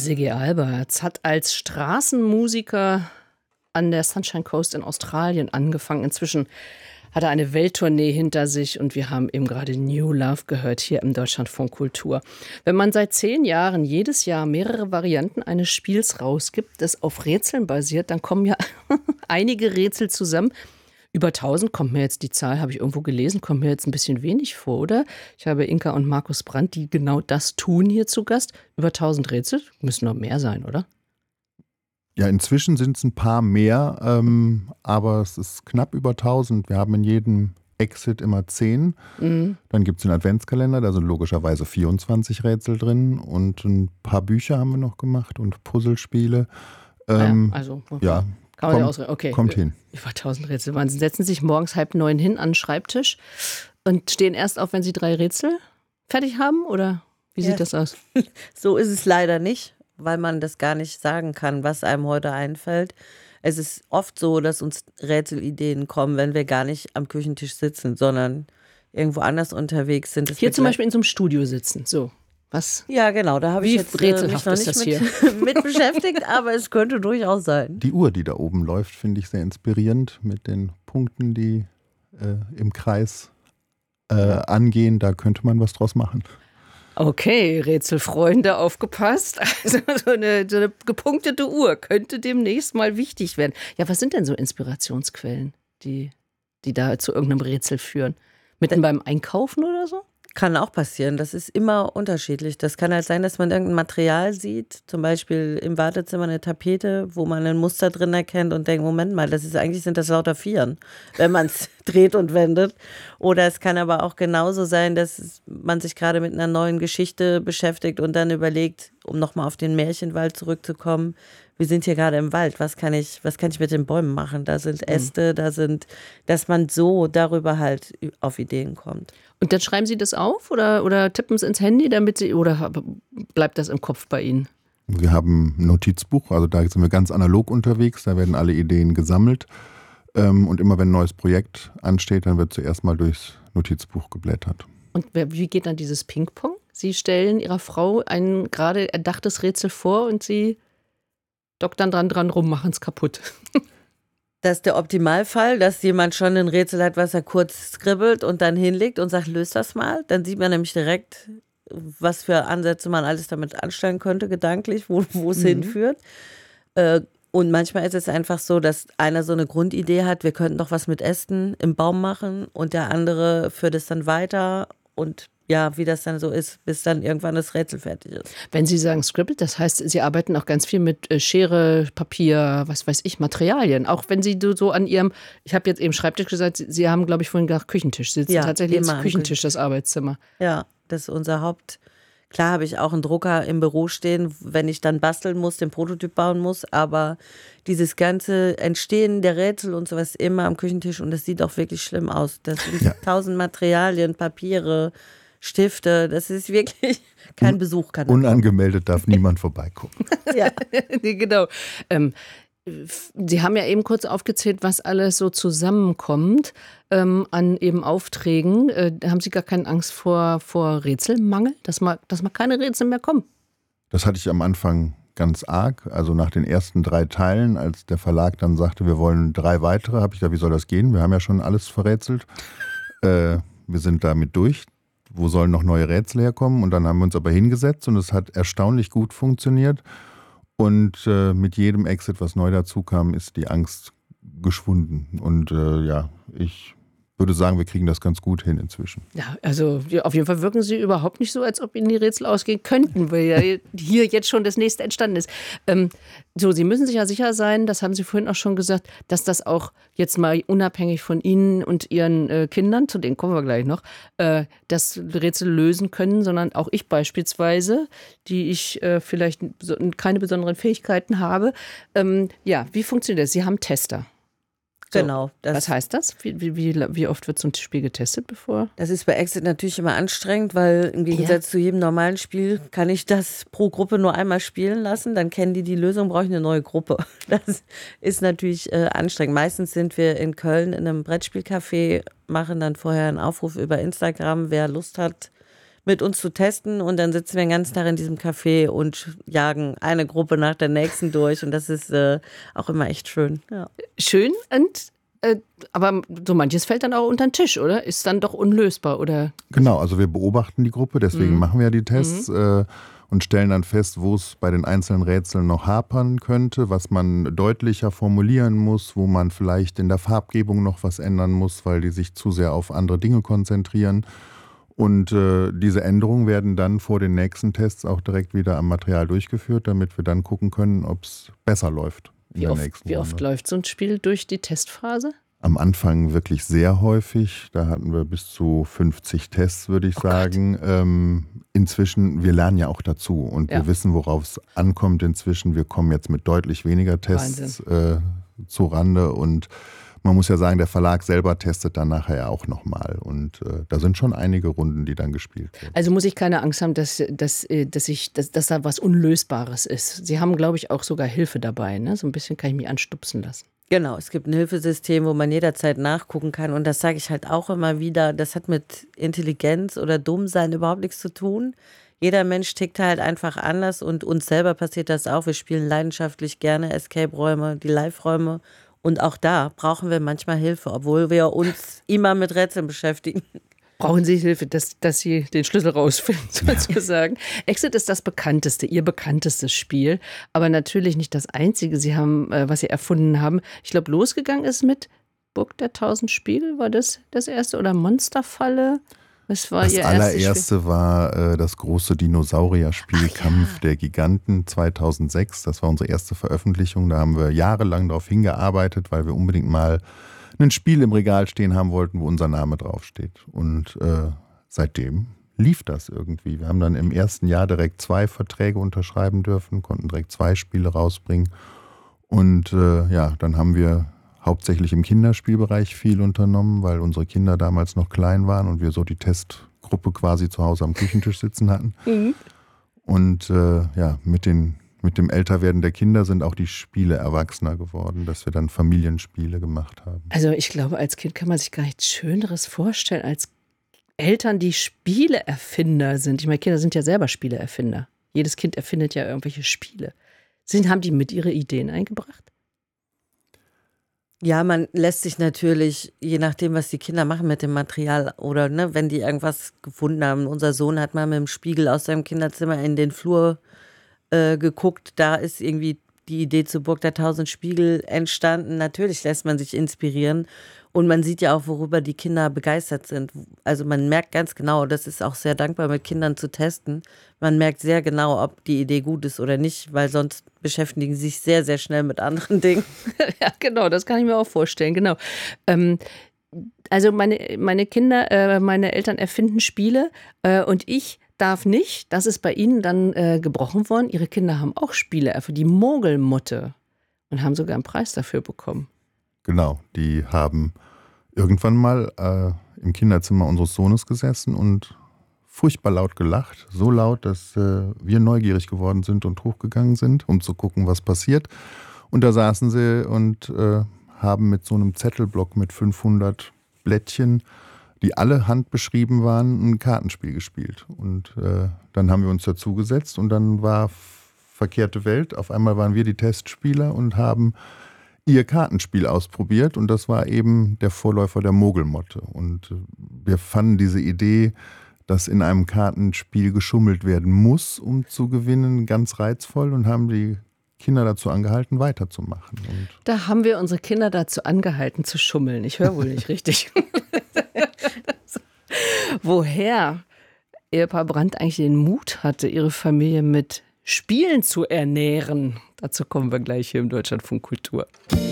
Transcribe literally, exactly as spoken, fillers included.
Ziggy Alberts hat als Straßenmusiker an der Sunshine Coast in Australien angefangen. Inzwischen hat er eine Welttournee hinter sich und wir haben eben gerade New Love gehört hier im Deutschlandfunk Kultur. Wenn man seit zehn Jahren jedes Jahr mehrere Varianten eines Spiels rausgibt, das auf Rätseln basiert, dann kommen ja einige Rätsel zusammen. Über tausend kommt mir jetzt die Zahl, habe ich irgendwo gelesen, kommt mir jetzt ein bisschen wenig vor, oder? Ich habe Inka und Markus Brandt, die genau das tun, hier zu Gast. Über tausend Rätsel, müssen noch mehr sein, oder? Ja, inzwischen sind es ein paar mehr, ähm, aber es ist knapp über tausend. Wir haben in jedem Exit immer zehn. Mhm. Dann gibt es den Adventskalender, da sind logischerweise vierundzwanzig Rätsel drin. Und ein paar Bücher haben wir noch gemacht und Puzzlespiele. Ähm, ja, also ja, kann man ja kommt, ausrechnen. Okay. kommt hin. Über tausend Rätsel. Sie setzen sich morgens halb neun hin an den Schreibtisch und stehen erst auf, wenn Sie drei Rätsel fertig haben? Oder wie sieht ja. das aus? So ist es leider nicht, weil man das gar nicht sagen kann, was einem heute einfällt. Es ist oft so, dass uns Rätselideen kommen, wenn wir gar nicht am Küchentisch sitzen, sondern irgendwo anders unterwegs sind. Das Hier zum Beispiel in so einem Studio sitzen, so. Was? Ja, genau, da habe ich jetzt äh, mich noch nicht mit, mit beschäftigt, aber es könnte durchaus sein. Die Uhr, die da oben läuft, finde ich sehr inspirierend mit den Punkten, die äh, im Kreis äh, angehen. Da könnte man was draus machen. Okay, Rätselfreunde, aufgepasst. Also so eine, so eine gepunktete Uhr könnte demnächst mal wichtig werden. Ja, was sind denn so Inspirationsquellen, die, die da zu irgendeinem Rätsel führen? Mitten beim Einkaufen oder so? Kann auch passieren. Das ist immer unterschiedlich. Das kann halt sein, dass man irgendein Material sieht, zum Beispiel im Wartezimmer eine Tapete, wo man ein Muster drin erkennt und denkt, Moment mal, das ist eigentlich sind das lauter Vieren, wenn man es dreht und wendet. Oder es kann aber auch genauso sein, dass man sich gerade mit einer neuen Geschichte beschäftigt und dann überlegt, um nochmal auf den Märchenwald zurückzukommen, wir sind hier gerade im Wald, was kann ich, was kann ich mit den Bäumen machen? Da sind Äste, da sind, dass man so darüber halt auf Ideen kommt. Und dann schreiben Sie das auf oder, oder tippen es ins Handy, damit Sie, oder bleibt das im Kopf bei Ihnen? Wir haben ein Notizbuch, also da sind wir ganz analog unterwegs, da werden alle Ideen gesammelt. Und immer wenn ein neues Projekt ansteht, dann wird zuerst mal durchs Notizbuch geblättert. Und wie geht dann dieses Ping-Pong? Sie stellen Ihrer Frau ein gerade erdachtes Rätsel vor und Sie doktern dran dran rum, machen es kaputt. Das ist der Optimalfall, dass jemand schon ein Rätsel hat, was er kurz skribbelt und dann hinlegt und sagt, löst das mal. Dann sieht man nämlich direkt, was für Ansätze man alles damit anstellen könnte, gedanklich, wo, wo es mhm. hinführt. Und manchmal ist es einfach so, dass einer so eine Grundidee hat, wir könnten doch was mit Ästen im Baum machen und der andere führt es dann weiter und ja, wie das dann so ist, bis dann irgendwann das Rätsel fertig ist. Wenn Sie sagen Scribble, das heißt, Sie arbeiten auch ganz viel mit Schere, Papier, was weiß ich, Materialien. Auch wenn Sie so an Ihrem, ich habe jetzt eben Schreibtisch gesagt, Sie haben, glaube ich, vorhin gesagt, Küchentisch. Sie sitzen ja, tatsächlich ins Küchentisch, das Arbeitszimmer. Ja, das ist unser Haupt. Klar habe ich auch einen Drucker im Büro stehen, wenn ich dann basteln muss, den Prototyp bauen muss, aber dieses ganze Entstehen der Rätsel und sowas immer am Küchentisch und das sieht auch wirklich schlimm aus. Das sind ja. tausend Materialien, Papiere, Stifte, das ist wirklich kein Besuch. Kann Unangemeldet darf niemand vorbeikommen. Ja, genau. Ähm, Sie haben ja eben kurz aufgezählt, was alles so zusammenkommt ähm, an eben Aufträgen. Äh, haben Sie gar keine Angst vor, vor Rätselmangel, dass mal, dass mal keine Rätsel mehr kommen? Das hatte ich am Anfang ganz arg. Also nach den ersten drei Teilen, als der Verlag dann sagte, wir wollen drei weitere, habe ich gesagt, wie soll das gehen? Wir haben ja schon alles verrätselt. Äh, wir sind damit durch. Wo sollen noch neue Rätsel herkommen? Und dann haben wir uns aber hingesetzt und es hat erstaunlich gut funktioniert. Und äh, mit jedem Exit, was neu dazu kam, ist die Angst geschwunden. Und äh, ja, ich würde sagen, wir kriegen das ganz gut hin inzwischen. Ja, also auf jeden Fall wirken Sie überhaupt nicht so, als ob Ihnen die Rätsel ausgehen könnten, weil ja hier jetzt schon das nächste entstanden ist. Ähm, so, Sie müssen sich ja sicher sein, das haben Sie vorhin auch schon gesagt, dass das auch jetzt mal unabhängig von Ihnen und Ihren äh, Kindern, zu denen kommen wir gleich noch, äh, das Rätsel lösen können, sondern auch ich beispielsweise, die ich äh, vielleicht so, keine besonderen Fähigkeiten habe. Ähm, ja, wie funktioniert das? Sie haben Tester. So, genau. Das was heißt das? Wie, wie, wie, wie oft wird so ein Spiel getestet, bevor? Das ist bei Exit natürlich immer anstrengend, weil im Gegensatz ja. zu jedem normalen Spiel kann ich das pro Gruppe nur einmal spielen lassen. Dann kennen die die Lösung, brauche ich eine neue Gruppe. Das ist natürlich äh, anstrengend. Meistens sind wir in Köln in einem Brettspielcafé, machen dann vorher einen Aufruf über Instagram, wer Lust hat, mit uns zu testen und dann sitzen wir den ganzen Tag in diesem Café und jagen eine Gruppe nach der nächsten durch und das ist äh, auch immer echt schön. Ja. Schön, und, äh, aber so manches fällt dann auch unter den Tisch, oder? Ist dann doch unlösbar, oder? Genau, also wir beobachten die Gruppe, deswegen mhm. machen wir ja die Tests mhm. äh, und stellen dann fest, wo es bei den einzelnen Rätseln noch hapern könnte, was man deutlicher formulieren muss, wo man vielleicht in der Farbgebung noch was ändern muss, weil die sich zu sehr auf andere Dinge konzentrieren. Und äh, diese Änderungen werden dann vor den nächsten Tests auch direkt wieder am Material durchgeführt, damit wir dann gucken können, ob es besser läuft in wie der oft, nächsten Wie Runde. oft läuft so ein Spiel durch die Testphase? Am Anfang wirklich sehr häufig. Da hatten wir bis zu fünfzig Tests, würde ich oh sagen. Ähm, inzwischen, wir lernen ja auch dazu und ja. wir wissen, worauf es ankommt inzwischen. Wir kommen jetzt mit deutlich weniger Tests äh, zu Rande und man muss ja sagen, der Verlag selber testet dann nachher ja auch nochmal. Und äh, da sind schon einige Runden, die dann gespielt werden. Also muss ich keine Angst haben, dass, dass, dass, ich, dass, dass da was Unlösbares ist. Sie haben, glaube ich, auch sogar Hilfe dabei. Ne? So ein bisschen kann ich mich anstupsen lassen. Genau, es gibt ein Hilfesystem, wo man jederzeit nachgucken kann. Und das sage ich halt auch immer wieder, das hat mit Intelligenz oder Dummsein überhaupt nichts zu tun. Jeder Mensch tickt halt einfach anders und uns selber passiert das auch. Wir spielen leidenschaftlich gerne Escape-Räume, die Live-Räume. Und auch da brauchen wir manchmal Hilfe, obwohl wir uns immer mit Rätseln beschäftigen. Brauchen Sie Hilfe, dass, dass Sie den Schlüssel rausfinden, sozusagen. Exit ist das bekannteste, Ihr bekanntestes Spiel, aber natürlich nicht das einzige, Sie haben, äh, was Sie erfunden haben. Ich glaube, losgegangen ist mit Burg der tausend Spiegel, war das das erste? Oder Monsterfalle? Was war das Ihr allererste Spiel? war äh, das große Dinosaurier-Spiel Ach, Kampf ja. der Giganten zweitausendsechs. Das war unsere erste Veröffentlichung. Da haben wir jahrelang darauf hingearbeitet, weil wir unbedingt mal ein Spiel im Regal stehen haben wollten, wo unser Name draufsteht. Und äh, seitdem lief das irgendwie. Wir haben dann im ersten Jahr direkt zwei Verträge unterschreiben dürfen, konnten direkt zwei Spiele rausbringen. Und äh, ja, dann haben wir hauptsächlich im Kinderspielbereich viel unternommen, weil unsere Kinder damals noch klein waren und wir so die Testgruppe quasi zu Hause am Küchentisch sitzen hatten. Mhm. Und äh, ja, mit, den, mit dem Älterwerden der Kinder sind auch die Spiele erwachsener geworden, dass wir dann Familienspiele gemacht haben. Also ich glaube, als Kind kann man sich gar nichts Schöneres vorstellen, als Eltern, die Spieleerfinder sind. Ich meine, Kinder sind ja selber Spieleerfinder. Jedes Kind erfindet ja irgendwelche Spiele. Sind, haben die mit ihre Ideen eingebracht? Ja, man lässt sich natürlich, je nachdem, was die Kinder machen mit dem Material oder ne, wenn die irgendwas gefunden haben. Unser Sohn hat mal mit dem Spiegel aus seinem Kinderzimmer in den Flur äh, geguckt. Da ist irgendwie die Idee zur Burg der tausend Spiegel entstanden. Natürlich lässt man sich inspirieren und man sieht ja auch, worüber die Kinder begeistert sind. Also man merkt ganz genau, das ist auch sehr dankbar, mit Kindern zu testen. Man merkt sehr genau, ob die Idee gut ist oder nicht, weil sonst beschäftigen sie sich sehr, sehr schnell mit anderen Dingen. Ja, genau, das kann ich mir auch vorstellen, genau. Ähm, also meine, meine Kinder, äh, meine Eltern erfinden Spiele äh, und ich darf nicht. Das ist bei Ihnen dann äh, gebrochen worden. Ihre Kinder haben auch Spiele erfunden, die Mogelmotte, und haben sogar einen Preis dafür bekommen. Genau, die haben irgendwann mal äh, im Kinderzimmer unseres Sohnes gesessen und furchtbar laut gelacht. So laut, dass äh, wir neugierig geworden sind und hochgegangen sind, um zu gucken, was passiert. Und da saßen sie und äh, haben mit so einem Zettelblock mit fünfhundert Blättchen, die alle handbeschrieben waren, ein Kartenspiel gespielt. Und äh, dann haben wir uns dazugesetzt und dann war verkehrte Welt. Auf einmal waren wir die Testspieler und haben ihr Kartenspiel ausprobiert und das war eben der Vorläufer der Mogelmotte. Und wir fanden diese Idee, dass in einem Kartenspiel geschummelt werden muss, um zu gewinnen, ganz reizvoll und haben die Kinder dazu angehalten, weiterzumachen. Und da haben wir unsere Kinder dazu angehalten, zu schummeln. Ich höre wohl nicht richtig. Woher Ehepaar Brandt eigentlich den Mut hatte, ihre Familie mit Spielen zu ernähren. Dazu kommen wir gleich hier im Deutschlandfunk Kultur.